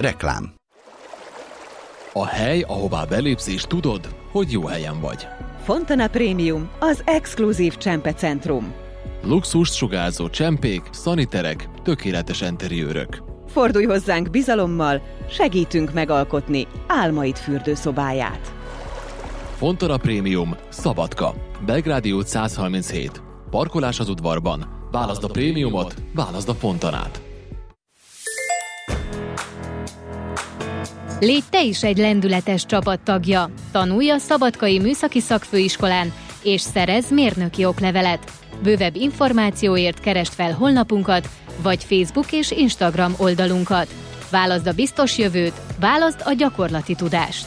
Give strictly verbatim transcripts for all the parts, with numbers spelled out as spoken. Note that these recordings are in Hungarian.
Reklám. A hely, ahová belépsz és tudod, hogy jó helyen vagy. Fontana Premium, az exkluzív csempecentrum. Luxust sugárzó csempék, szaniterek, tökéletes enteriőrök. Fordulj hozzánk bizalommal, segítünk megalkotni álmaid fürdőszobáját. Fontana Premium, Szabadka, Belgrádi út száz harminchét. Parkolás az udvarban. Válaszd a prémiumot, válaszd a Fontanát. Légy te is egy lendületes csapattagja. Tanulj a Szabadkai Műszaki Szakfőiskolán, és szerezz mérnöki oklevelet. Bővebb információért keresd fel honlapunkat, vagy Facebook és Instagram oldalunkat. Válaszd a biztos jövőt, válaszd a gyakorlati tudást.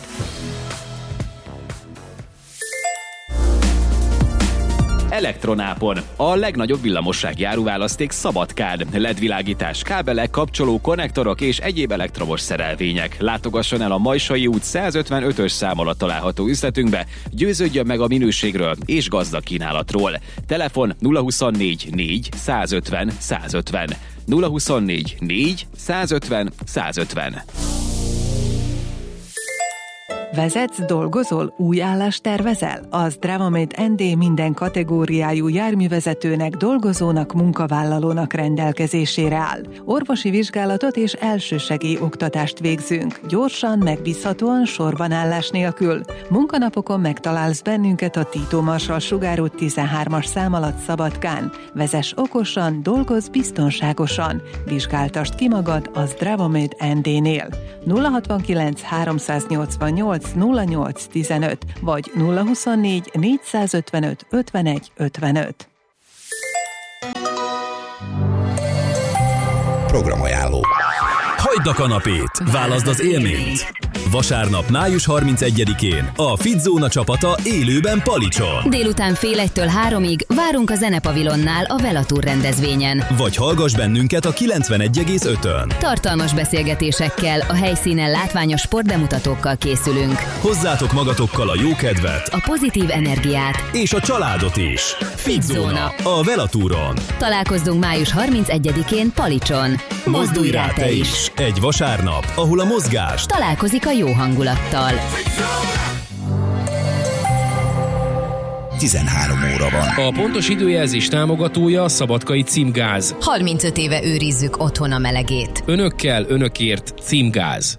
Elektronápon. A legnagyobb villamossági áruválaszték Szabadkán. el é dé-világítás, kábelek, kapcsoló, konnektorok és egyéb elektromos szerelvények. Látogasson el a Majsai út százötvenötös szám alatt található üzletünkbe, győződjön meg a minőségről és gazdag kínálatról. Telefon nulla huszonnégy négy százötven százötven. nulla huszonnégy négy százötven százötven. Vezetsz, dolgozol, új állást tervezel? Az Dravamate en dé minden kategóriájú járművezetőnek, dolgozónak, munkavállalónak rendelkezésére áll. Orvosi vizsgálatot és elsősegély oktatást végzünk, gyorsan, megbízhatóan, sorban állás nélkül. Munkanapokon megtalálsz bennünket a Tito Marsal sugárút tizenhármas szám alatt Szabadkán. Vezess okosan, dolgozz biztonságosan. Vizsgáltasd ki magad az Dravamate en dé-nél. nulla hatvankilenc háromszáznyolcvannyolc nulla nyolc tizenöt vagy nulla huszonnégy négyszázötvenöt ötvenegy ötvenöt. Programajánló. Hagyd a kanapét, válaszd az élményt! Vasárnap, május harmincegyedikén a Fitzóna csapata élőben Palicson. Délután fél egytől háromig várunk a Zenepavilonnál a Velatur rendezvényen. Vagy hallgass bennünket a kilencvenegy egész ötön. Tartalmas beszélgetésekkel, a helyszínen látványos sportbemutatókkal készülünk. Hozzátok magatokkal a jókedvet, a pozitív energiát és a családot is. Fitzóna a Velaturon. Találkozzunk május harmincegyedikén Palicson. Mozdulj rá te is! Egy vasárnap, ahol a mozgás találkozik a jó hangulattal. tizenhárom óra van. A pontos időjelzés támogatója a Szabadkai Címgáz. harmincöt éve őrizzük otthon a melegét. Önökkel, önökért Címgáz.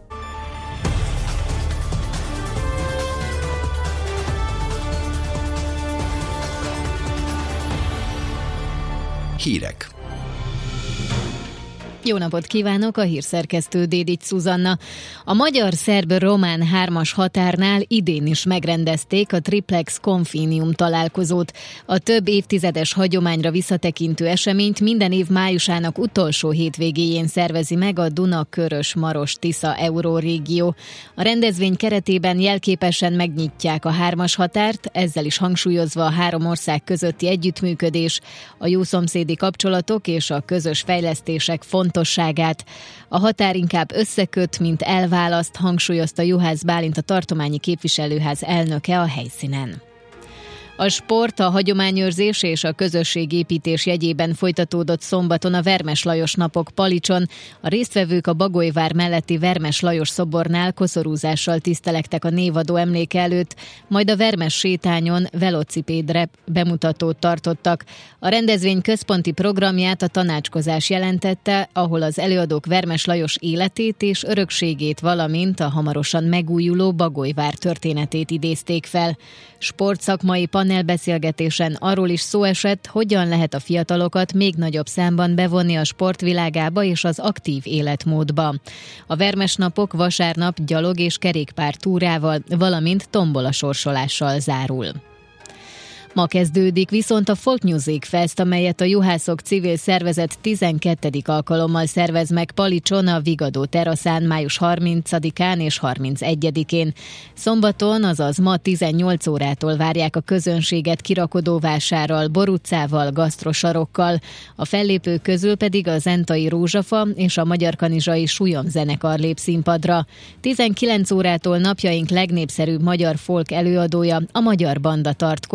Hírek. Jó napot kívánok, a hírszerkesztő Dédics Zuzanna. A magyar-szerb-román hármas határnál idén is megrendezték a Triplex Confinium találkozót. A több évtizedes hagyományra visszatekintő eseményt minden év májusának utolsó hétvégéjén szervezi meg a Duna-Körös-Maros-Tisza Eurórégió. A rendezvény keretében jelképesen megnyitják a hármas határt, ezzel is hangsúlyozva a három ország közötti együttműködés, a jószomszédi kapcsolatok és a közös fejlesztések fontosságát. A határ inkább összeköt, mint elválaszt, hangsúlyozta Juhász Bálint, a tartományi képviselőház elnöke a helyszínen. A sport, a hagyományőrzés és a közösségépítés jegyében folytatódott szombaton a Vermes Lajos napok Palicson. A résztvevők a Bagolyvár melletti Vermes Lajos szobornál koszorúzással tisztelektek a névadó emléke előtt, majd a Vermes sétányon velocipédre bemutatót tartottak. A rendezvény központi programját a tanácskozás jelentette, ahol az előadók Vermes Lajos életét és örökségét, valamint a hamarosan megújuló Bagolyvár történetét idézték fel. Sportszakmai panelbeszélgetésen arról is szó esett, hogyan lehet a fiatalokat még nagyobb számban bevonni a sportvilágába és az aktív életmódba. A Vermes napok vasárnap gyalog és kerékpár túrával, valamint tombola sorsolással zárul. Ma kezdődik viszont a Folk Music Fest, amelyet a Juhászok civil szervezet tizenkettedik alkalommal szervez meg Palicson a Vigadó teraszán május harmincadikán és harmincegyedikén. Szombaton, azaz ma tizennyolc órától várják a közönséget kirakodóvásárral, borucával, gasztrosarokkal. A fellépők közül pedig a Zentai Rózsafa és a Magyarkanizsai Súlyom zenekar lép színpadra. tizenkilenc órától napjaink legnépszerűbb magyar folk előadója, a Magyar Banda tart koncertet,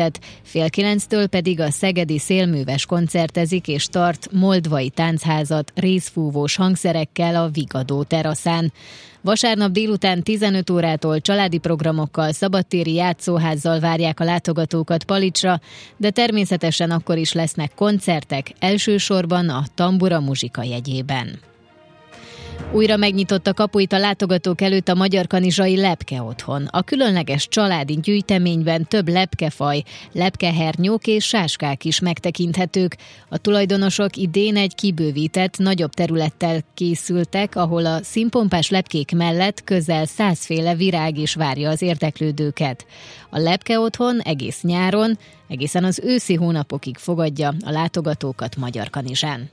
Quintet, fél kilenctől pedig a szegedi szélműves koncertezik és tart moldvai táncházat részfúvós hangszerekkel a Vigadó teraszán. Vasárnap délután tizenöt órától családi programokkal, szabadtéri játszóházzal várják a látogatókat Palicsra, de természetesen akkor is lesznek koncertek, elsősorban a Tambura Muzsika jegyében. Újra megnyitott kapuit a látogatók előtt a Magyarkanizsai Lepke Otthon. A különleges családi gyűjteményben több lepkefaj, lepkehernyók és sáskák is megtekinthetők. A tulajdonosok idén egy kibővített, nagyobb területtel készültek, ahol a színpompás lepkék mellett közel százféle virág is várja az érdeklődőket. A Lepke Otthon egész nyáron, egészen az őszi hónapokig fogadja a látogatókat Magyarkanizsán.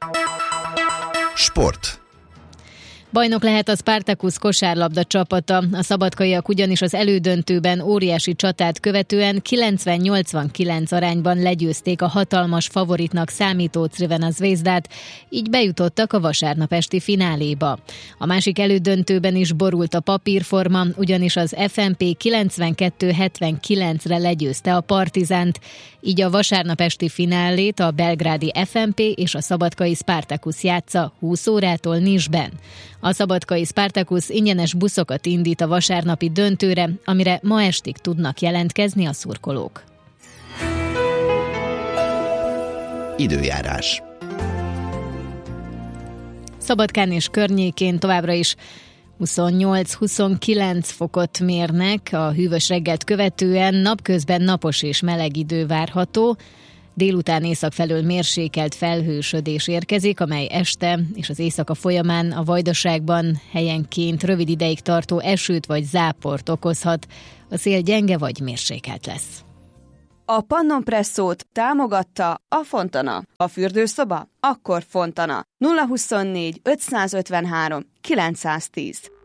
Sport. Bajnok lehet a Spartacus kosárlabda csapata. A szabadkaiak ugyanis az elődöntőben óriási csatát követően kilencven nyolcvankilenc arányban legyőzték a hatalmas favoritnak számító Crvena Zvezdát, így bejutottak a vasárnap esti fináléba. A másik elődöntőben is borult a papírforma, ugyanis az ef em pé kilencvenkettő hetvenkilencre legyőzte a Partizánt, így a vasárnap esti finálét a belgrádi ef em pé és a szabadkai Spartacus játsza húsz órától Nisben. A szabadkai Spartacus ingyenes buszokat indít a vasárnapi döntőre, amire ma estig tudnak jelentkezni a szurkolók. Időjárás. Szabadkán és környékén továbbra is huszonnyolc-huszonkilenc fokot mérnek a hűvös reggelt követően, napközben napos és meleg idő várható. Délután észak felől mérsékelt felhősödés érkezik, amely este és az éjszaka folyamán a Vajdaságban helyenként rövid ideig tartó esőt vagy záport okozhat. A szél gyenge vagy mérsékelt lesz. A Pannon Presszót támogatta a Fontana. A fürdőszoba? Akkor Fontana. nulla huszonnégy ötszázötvenhárom kilencszáztíz